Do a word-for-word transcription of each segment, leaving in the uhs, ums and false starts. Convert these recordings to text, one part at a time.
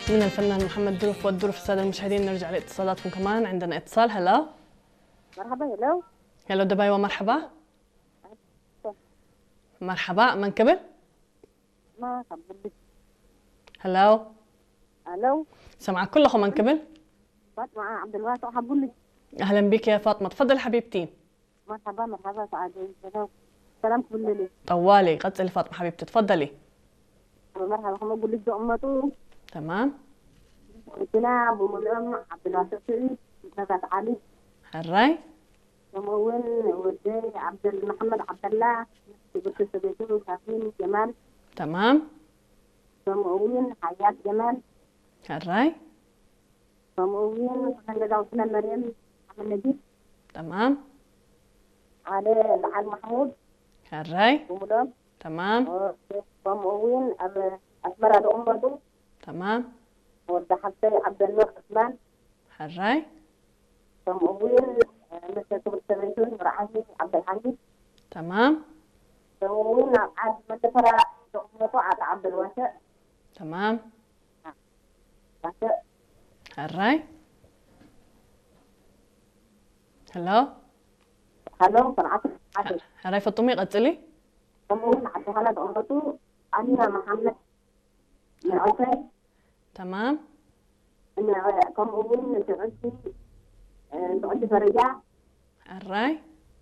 من الفنان محمد دروف والدروف. السادة المشاهدين نرجع لاتصالاتكم كمان. عندنا اتصال. هلا مرحبا. هلو هلو دبي ومرحبا. مرحبا من قبل؟ ما قبل. هلو الو سمعك كلكم من قبل؟ فاطمة عبد الواسع حبوا لي. اهلا بك يا فاطمه، تفضل حبيبتي. مرحبا مرحبا سعادة. سلامكم لله. طوالي غتسالي فاطمه حبيبتي، تفضلي. مرحبا. خم اقول لك امته تمام. كنا ابو مريم عبد الواسع سعيد نبات علي هالراي ومول ودي عبد محمد عبد الله قلت سبيتين وشافين جمال. تمام. ومؤمن حياة جمال. هالراي ومؤمن نجاوبنا مريم محمد نجيب. تمام. علي العال محمود. هالراي ومدام. تمام. ومؤمن أسمر هذا أم برضو. تمام. ودحبتي عبد النور عثمان. هالراي ومؤمن مثل كبر السبيتون ورعاني عبد الحميد. تمام. ومؤمن عاد مدفرة مطاعة عبد الواسع. تمام. واسع. هالراي هلو هلو صنعت عادل. هالراي فاطمه قتلي. ومؤمن عبد الحميد أمته أنا محمد من عوفي. تمام. إن كم أمين تعدي تعدي فرجع. هالراي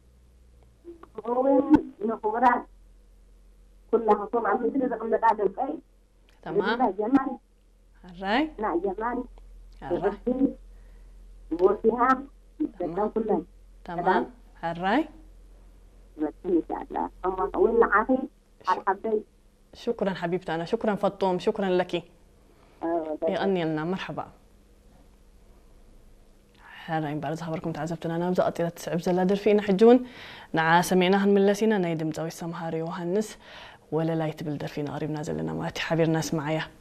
أمين نخبرات كلها صوم عم يدري رقم بعد البيت. تمام. جمال. هالراي لا جمال. هالراي تعدي وفيها تمام. كلها. تمام. هالراي بس إن شاء الله. أما وين عافي على حبيت. شكرا حبيبتي أنا. شكرا فطوم، شكرا لك. يغني لنا. مرحبا. هراي بعد خبركم تعذبتنا انا بزقت الى تسع بزلادر فينا حجون نعا سمعناهن من لسينا نيدم زوي سمهاري وهنس ولا لايت بلدر فينا قريب نازل لنا ماتي حبير ناس معايا.